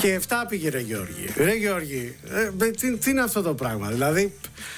Και 7 πήγε ρε Γιώργη. Ρε Γιώργη, τι είναι αυτό το πράγμα? Δηλαδή,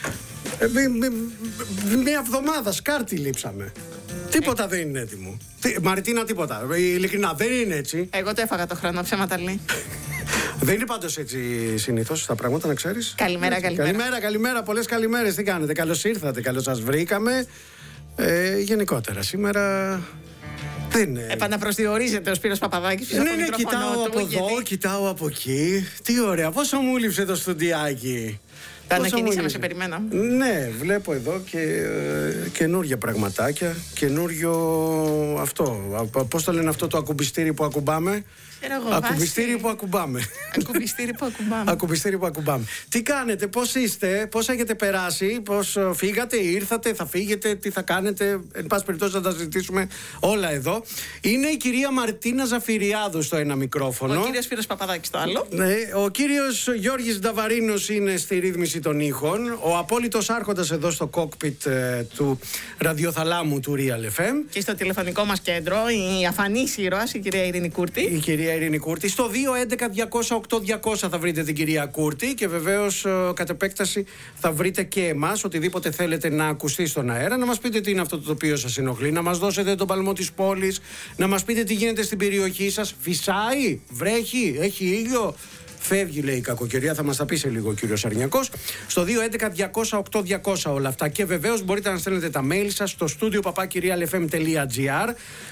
μια εβδομάδα σκάρτη λείψαμε. Τίποτα δεν είναι έτοιμο. Μαριτίνα, τίποτα. Ειλικρινά, δεν είναι έτσι. Εγώ το έφαγα το χρόνο, ψέματα λέει. Δεν είναι πάντως έτσι συνήθως τα πράγματα, να ξέρεις. Καλημέρα, καλημέρα. Καλημέρα, πολλές καλημέρες. Τι κάνετε? Καλώς ήρθατε, καλώς σας βρήκαμε. Γενικότερα, σήμερα δεν είναι. Επαναπροσδιορίζεται ο Σπύρος Παπαδάκης. Ναι, κοιτάω από εδώ, κοιτάω από εκεί. Τι ωραία, πόσο μου λείψε το στουντιάκι. Τα ανακοινήσαμε, σε περιμένω. Ναι, βλέπω εδώ και καινούργια πραγματάκια. Καινούριο αυτό. Πώς το λένε αυτό το ακουμπιστήρι που ακουμπάμε? Ακουμπιστήρι που ακουμπάμε. Ακουμπιστήρι που ακουμπάμε. Τι κάνετε, πώς είστε, πώς έχετε περάσει, πώς φύγατε, ήρθατε, θα φύγετε, τι θα κάνετε? Εν πάση περιπτώσει θα τα συζητήσουμε όλα εδώ. Είναι η κυρία Μαρτίνα Ζαφυριάδου στο ένα μικρόφωνο. Ο κύριος Σπύρος Παπαδάκης στο άλλο. Ναι, ο κύριος Γιώργης Νταβαρίνος είναι στη ρύθμιση των ήχων. Ο απόλυτος άρχοντας εδώ στο κόκπιτ του ραδιοθαλάμου του Real FM. Και στο τηλεφωνικό μας κέντρο η αφανής ήρωας, η κυρία Ειρήνη Κούρτη. Η κυρία Ειρήνη Κούρτη. Στο 211-200-8200 θα βρείτε την κυρία Κούρτη και βεβαίως κατ' επέκταση θα βρείτε και εμάς. Οτιδήποτε θέλετε να ακουστεί στον αέρα, να μας πείτε τι είναι αυτό το οποίο σας ενοχλεί, να μας δώσετε τον παλμό της πόλης, να μας πείτε τι γίνεται στην περιοχή σας. Φυσάει, βρέχει, έχει ήλιο. Φεύγει, λέει, η κακοκαιρία, θα μας τα πει σε λίγο ο κύριος Αρνιακός. Στο 211-200-8200 όλα αυτά. Και βεβαίως μπορείτε να στέλνετε τα mail σας στο studio@realfm.gr.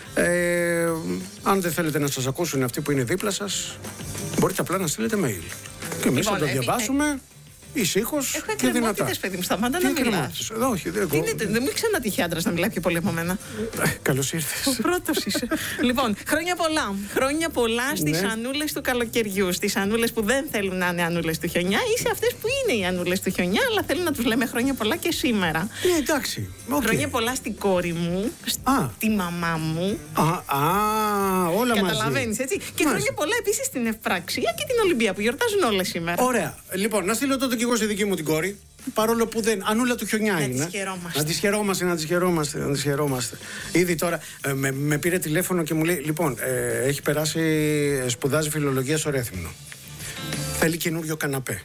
Αν δεν θέλετε να σας ακούσουν αυτοί που είναι δίπλα σας, μπορείτε απλά να στείλετε mail. Και εμείς θα το διαβάσουμε ησύχως και δυνατά. Έχω παιδί μου, σταμάτα να μιλάς. Όχι, δεν μου ξανατύχει άντρας να μιλάει πιο πολύ από μένα. Καλώς ήρθες. Ο πρώτος είσαι. Λοιπόν, χρόνια πολλά. Χρόνια πολλά στις ανούλες του καλοκαιριού. Στις ανούλες που δεν θέλουν να είναι ανούλες του χιονιά ή σε αυτές που είναι οι ανούλες του χιονιά, αλλά θέλουν να τους λέμε χρόνια πολλά και σήμερα. Ναι, εντάξει. Χρόνια πολλά στην κόρη μου, στη μαμά μου. Όλα μαζί. Καταλαβαίνεις, έτσι. Και χρόνια πολλά επίσης στην Ευπραξία και την Ολυμπία που γιορτάζουν όλες σήμερα. Ωραία. Λοιπόν, να στείλω τότε και εγώ στη δική μου την κόρη. Παρόλο που δεν. Ανούλα του χιονιά είναι. Να τη χαιρόμαστε. Ήδη τώρα με πήρε τηλέφωνο και μου λέει: Λοιπόν, έχει περάσει, σπουδάζει φιλολογία στο Ρέθυμνο. Θέλει καινούριο καναπέ.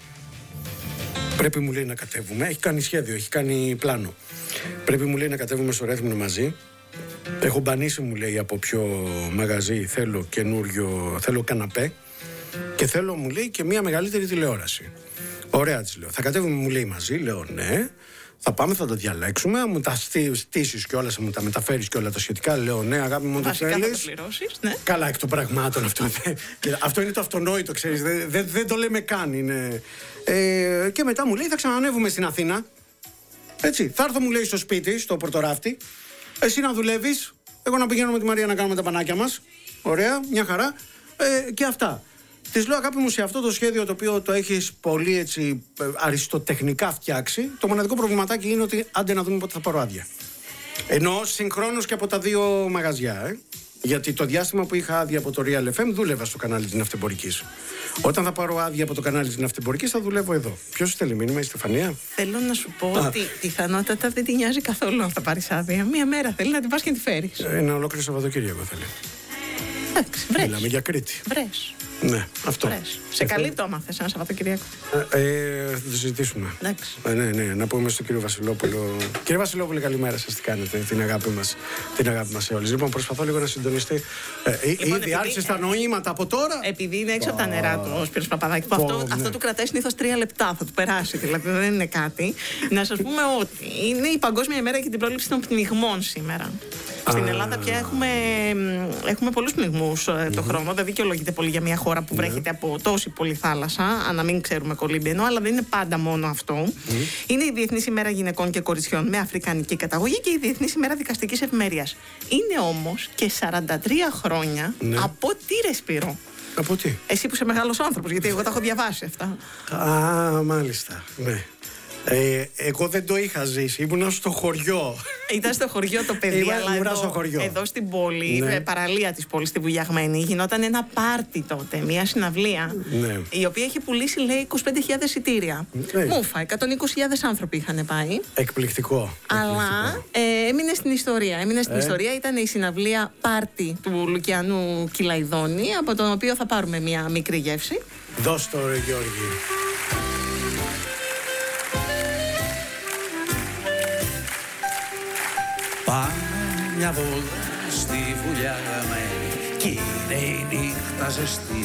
Πρέπει, μου λέει, να κατέβουμε. Έχει κάνει σχέδιο, έχει κάνει πλάνο. Πρέπει, μου λέει, να κατέβουμε στο Ρέθυμνο μαζί. Έχω μπανίσει, μου λέει, από ποιο μαγαζί θέλω καινούριο, θέλω καναπέ. Και θέλω, μου λέει, και μια μεγαλύτερη τηλεόραση. Ωραία, της λέω. Θα κατέβουμε, μου λέει, μαζί. Λέω ναι. Θα πάμε, θα το διαλέξουμε. Μου τα στήσεις κιόλας, μου τα μεταφέρεις και όλα τα σχετικά. Λέω ναι, αγάπη μου, το θέλεις. Θα το πληρώσεις, ναι. Καλά, εκ των πραγμάτων αυτό. Αυτό είναι το αυτονόητο, ξέρεις. Δεν το λέμε καν. Είναι. Και μετά μου λέει, θα ξανανεύουμε στην Αθήνα. Έτσι. Θα έρθω, μου λέει, στο σπίτι, στο Πορτοράφτη. Εσύ να δουλεύεις. Εγώ να πηγαίνω με τη Μαρία να κάνουμε τα πανάκια μας. Ωραία, μια χαρά. Και αυτά. Της λέω, αγάπη μου, σε αυτό το σχέδιο το οποίο το έχεις πολύ έτσι αριστοτεχνικά φτιάξει, το μοναδικό προβληματάκι είναι ότι άντε να δούμε πότε θα πάρω άδεια. Ενώ συγχρόνως και από τα δύο μαγαζιά, γιατί το διάστημα που είχα άδεια από το Real FM δούλευα στο κανάλι της Ναυτεμπορικής. Όταν θα πάρω άδεια από το κανάλι της Ναυτεμπορικής θα δουλεύω εδώ. Ποιος στέλνει μήνυμα, η Στεφανία? Θέλω να σου πω ότι πιθανότατα δεν τη νοιάζει καθόλου αν θα πάρεις άδεια. Μία μέρα θέλει να την πας και να τη φέρεις. Ένα ολόκληρο Σαββατοκύριακο θέλει. Εντάξει, βρες. Μιλάμε για Κρήτη. Βρες. Ναι, αυτό. Σε καλύπτω άμα θες ένα Σαββατοκυριακό. Θα το συζητήσουμε. Ναι, να πούμε στον κύριο Βασιλόπουλο. Κύριε Βασιλόπουλο, καλημέρα σας. Τι κάνετε, την αγάπη μας σε όλες. Λοιπόν, προσπαθώ λίγο να συντονιστεί. Ήδη άρχισε τα νοήματα από τώρα. Επειδή είναι έξω από τα νερά του ο Σπύρος Παπαδάκης, αυτό του κρατάει συνήθως 3 λεπτά. Θα του περάσει, δηλαδή δεν είναι κάτι. Να σας πούμε ότι είναι η Παγκόσμια ημέρα για την πρόληψη των πνιγμών σήμερα. Στην Ελλάδα πια έχουμε πολλούς πνιγμούς το χρόνο. Δεν δικαιολογείται πολύ για μια χώρα που βρέχεται από τόση πολλή θάλασσα, αν να μην ξέρουμε κολύμπιενο, αλλά δεν είναι πάντα μόνο αυτό. Είναι η Διεθνής ημέρα γυναικών και κοριτσιών με αφρικανική καταγωγή και η Διεθνής ημέρα δικαστικής ευημερίας. Είναι όμως και 43 χρόνια από τι, ρε Σπύρο? Από τι? Εσύ που είσαι μεγάλος άνθρωπος, γιατί εγώ τα έχω διαβάσει αυτά. Μάλιστα, ναι. Εγώ δεν το είχα ζήσει, ήμουν στο χωριό. Ήταν στο χωριό το παιδί, αλλά εδώ στην πόλη, παραλία της πόλης, στη Βουλιαγμένη, γινόταν ένα πάρτι τότε, μια συναυλία, η οποία είχε πουλήσει, λέει, 25.000 εισιτήρια. Μούφα, 120.000 άνθρωποι είχαν πάει. Εκπληκτικό. Αλλά έμεινε στην ιστορία. Ήταν η συναυλία πάρτι του Λουκιανού Κυλαϊδόνη, από τον οποίο θα πάρουμε μια μικρή γεύση. Δώσ' το ρε Γιώργη. Πάμε μια βόλτα στη βουλιά γαμμένη κι είναι η νύχτα ζεστή.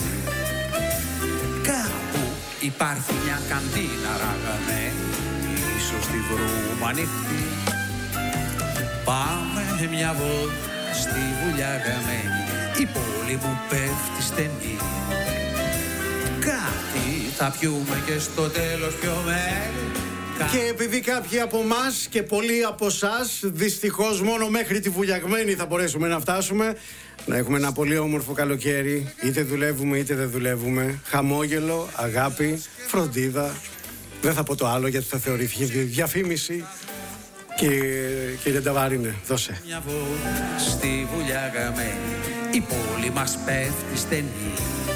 Κάπου υπάρχει μια καντίνα ραγαμένη, ίσως τη βρούμε ανοιχτή. Πάμε μια βόλτα στη βουλιά γαμμένη, η πόλη μου πέφτει στενή. Κάτι θα πιούμε και στο τέλος πιωμένοι. Και επειδή κάποιοι από εμάς και πολλοί από εσάς δυστυχώς μόνο μέχρι τη βουλιαγμένη θα μπορέσουμε να φτάσουμε, να έχουμε ένα πολύ όμορφο καλοκαίρι, είτε δουλεύουμε είτε δεν δουλεύουμε, χαμόγελο, αγάπη, φροντίδα, δεν θα πω το άλλο γιατί θα θεωρηθεί διαφήμιση. Κύριε Νταβάρινε, δώσε. Μια βόλτα στη βουλιά γαμμένη, η πόλη μας πέφτει στενή.